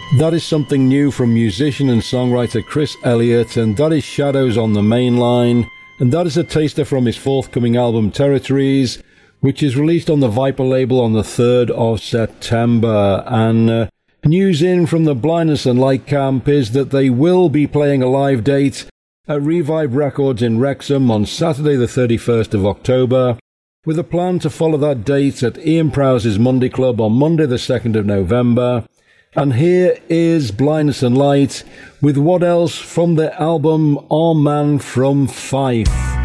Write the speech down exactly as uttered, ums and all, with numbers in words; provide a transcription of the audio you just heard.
That is something new from musician and songwriter Chris Elliott, and that is Shadows on the Main Line, and that is a taster from his forthcoming album Territories, which is released on the Viper label on the third of September. And uh, news in from the Blindness and Light camp is that they will be playing a live date at Revive Records in Wrexham on Saturday the thirty-first of October, with a plan to follow that date at Ian Prowse's Monday Club on Monday the second of November. And here is Blindness and Light with What Else from their album Our Man from Fife.